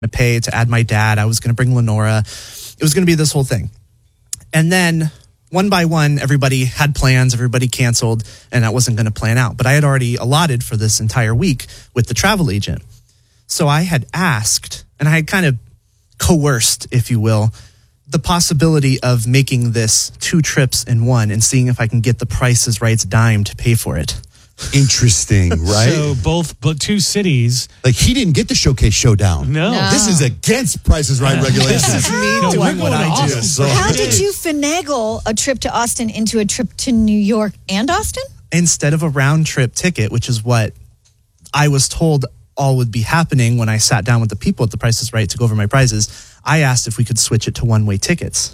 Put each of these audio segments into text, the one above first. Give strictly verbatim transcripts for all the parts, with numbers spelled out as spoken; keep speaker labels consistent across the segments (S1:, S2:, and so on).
S1: to pay to add my dad. I was going to bring Lenora. It was going to be this whole thing. And then one by one, everybody had plans, everybody canceled, and that wasn't going to plan out. But I had already allotted for this entire week with the travel agent. So I had asked, and I had kind of coerced, if you will, the possibility of making this two trips in one and seeing if I can get the Price is Right's dime to pay for it.
S2: Interesting, right?
S3: So both, but two cities.
S2: Like he didn't get the Showcase Showdown.
S3: No.
S4: No.
S2: This is against Price is Right regulations.
S1: This is me
S3: No,
S1: doing
S3: we're
S1: what
S3: going to
S1: I do.
S3: Austin.
S2: So-
S4: How did you finagle a trip to Austin into a trip to New York and Austin?
S1: Instead of a round trip ticket, which is what I was told all would be happening when I sat down with the people at the Price is Right to go over my prizes, I asked if we could switch it to one-way tickets.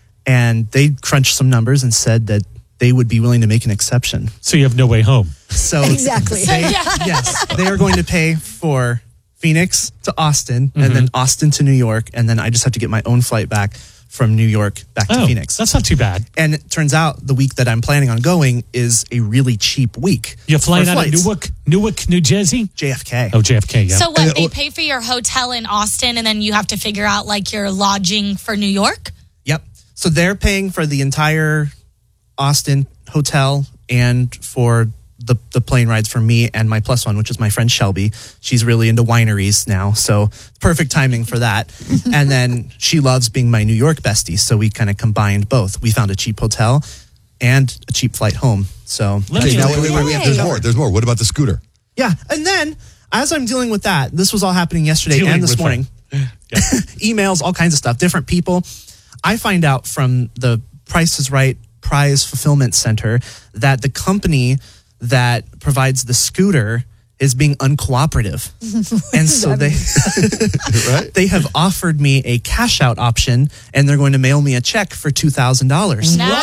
S1: And they crunched some numbers and said that they would be willing to make an exception.
S3: So you have no way home.
S1: So
S4: Exactly.
S1: they, yes, they are going to pay for Phoenix to Austin and then Austin to New York. And then I just have to get my own flight back from New York back to
S3: Oh,
S1: Phoenix.
S3: that's not too bad.
S1: And it turns out the week that I'm planning on going is a really cheap week.
S3: You're flying
S1: for
S3: out of
S1: flights.
S3: Newark, Newark, New Jersey?
S1: J F K.
S3: Oh, J F K, yeah.
S5: So what,
S2: And-
S5: they pay for your hotel in Austin and then you have to figure out like your lodging for New York?
S1: Yep. So they're paying for the entire Austin hotel and for the the plane rides for me and my plus one, which is my friend Shelby. She's really into wineries now, so perfect timing for that. And then she loves being my New York bestie, so we kind of combined both. We found a cheap hotel and a cheap flight home. So
S3: Let
S2: Okay,
S3: me-
S2: now wait, wait, wait, wait. There's more. There's more. What about the scooter?
S1: yeah, and then as I'm dealing with that, this was all happening yesterday
S3: Dealing
S1: and this
S3: with
S1: morning.
S3: Yeah.
S1: Emails, all kinds of stuff, different people. I find out from the Price is Right Prize Fulfillment Center that the company that provides the scooter is being uncooperative. And so they
S2: Right?
S1: they have offered me a cash out option and they're going to mail me a check for two thousand dollars.
S5: Nice.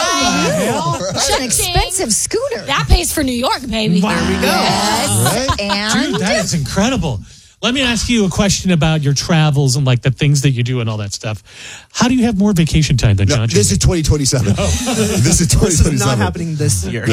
S4: That's an expensive scooter.
S5: That pays for New York, baby.
S3: Wow.
S1: There we go.
S4: Yes.
S2: Right?
S4: And
S3: Dude, that is incredible. Let me ask you a question about your travels and like the things that you do and all that stuff. How do you have more vacation time than
S2: No,
S3: John?
S2: this is twenty twenty-seven. This is twenty
S1: This
S2: twenty-seven.
S1: is not happening this year.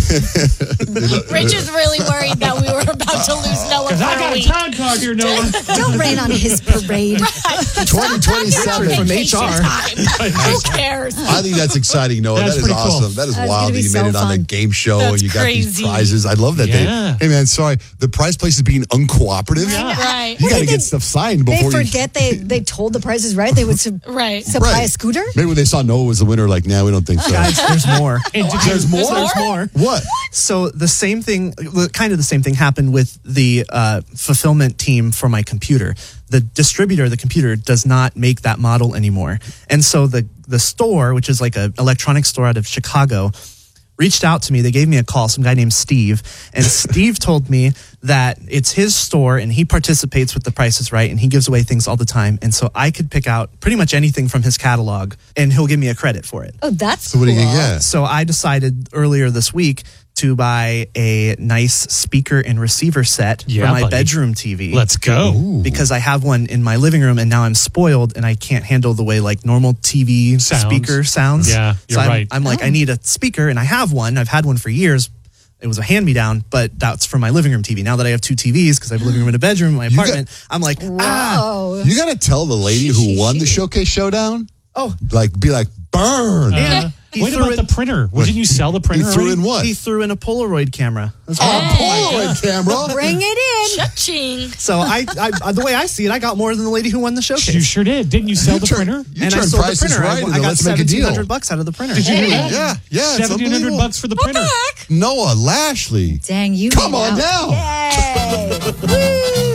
S5: Rich is really worried that we were about to lose Noah
S3: Because I
S5: for a
S3: got a
S5: week.
S3: time card here, Noah.
S4: don't rain on his parade.
S2: twenty twenty-seven.
S1: From
S5: Vacation
S1: H R.
S5: time. Who cares?
S2: I think that's exciting, Noah.
S3: That's
S2: That is
S3: pretty cool.
S2: awesome. That is
S4: That's
S2: wild
S4: gonna
S2: that
S4: be
S2: you
S4: so
S2: made it on a
S4: fun.
S2: game show
S5: That's
S2: and you got these
S5: crazy.
S2: prizes. I love that.
S3: Yeah.
S2: They, hey, man, sorry. The prize place is being uncooperative.
S5: Right.
S2: You got to
S4: They-
S2: get stuff signed
S4: They
S2: before you.
S4: forget they, they told the Price is Right. They would su-
S5: Right.
S4: supply
S2: Right.
S4: a scooter.
S2: Maybe when they saw Noah was the winner, like, nah, we don't think so.
S1: Guys, there's more.
S3: And did you-
S2: There's more?
S1: There's more.
S2: What?
S1: So the same thing, kind of the same thing happened with the uh, fulfillment team for my computer. The distributor of the computer does not make that model anymore. And so the, the store, which is like an electronics store out of Chicago, reached out to me. They gave me a call, some guy named Steve. And Steve told me that it's his store and he participates with the Price is Right and he gives away things all the time. And so I could pick out pretty much anything from his catalog and he'll give me a credit for it.
S4: Oh, that's
S2: So what do you
S4: cool.
S2: get?
S1: So I decided earlier this week to buy a nice speaker and receiver set
S3: Yeah,
S1: for my
S3: buddy.
S1: bedroom T V.
S3: Let's go.
S1: Because I have one in my living room and now I'm spoiled and I can't handle the way like normal T V
S3: Sounds.
S1: speaker sounds.
S3: Yeah, you're
S1: so I'm,
S3: right.
S1: I'm like, I need a speaker and I have one. I've had one for years. It was a hand-me-down, but that's for my living room T V. Now that I have two T Vs, because I have a living room and a bedroom in my
S2: got-
S1: apartment, I'm like, ah,
S4: Oh,
S2: You got to tell the lady who won the Showcase Showdown,
S1: oh.
S2: like, be like, burn.
S1: And he
S3: What
S1: threw
S3: about
S1: in-
S3: the printer? Well, didn't you sell the
S2: He
S3: printer
S2: threw
S3: already?
S2: in what?
S1: He threw in a Polaroid camera. That's
S2: A
S1: all.
S2: Polaroid camera.
S4: bring it in.
S5: Cha-ching.
S1: So I, I, the way I see it, I got more than the lady who won the showcase.
S3: You sure did. Didn't you sell
S2: You
S3: the
S2: turn-
S3: printer?
S2: You
S1: and I
S2: turned
S1: sold the
S2: prices
S1: printer.
S2: right,
S1: I,
S2: and
S1: I got
S2: let's make a
S1: seventeen
S2: deal.
S1: hundred bucks out of the printer.
S3: Did you really?
S2: Yeah, yeah. it's
S3: seventeen hundred
S2: unbelievable.
S3: bucks for the printer.
S2: Noah Lashley.
S4: Dang, you
S2: Come
S4: made
S2: on
S4: out.
S2: now.
S4: Yay. Woo.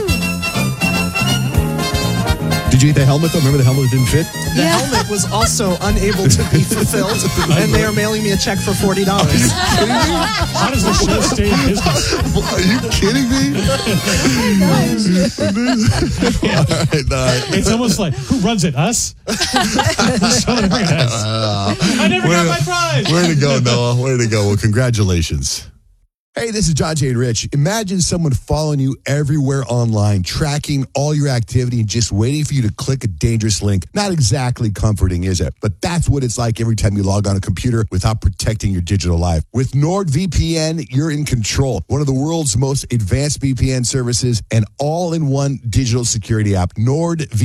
S2: Did you get the helmet though? Remember the helmet didn't fit?
S1: The helmet was also unable to be fulfilled, and they are mailing me a check for forty dollars.
S3: How does the show stay in business?
S2: Are you kidding me? All right, all right.
S3: It's almost like, who runs it? Us? Someone very nice. I never got my prize.
S2: Way to go, Noah. Way to go. Well, congratulations. Hey, this is John Jay and Rich. Imagine someone following you everywhere online, tracking all your activity and just waiting for you to click a dangerous link. Not exactly comforting, is it? But that's what it's like every time you log on a computer without protecting your digital life. With NordVPN, you're in control. One of the world's most advanced V P N services and all-in-one digital security app, NordVPN.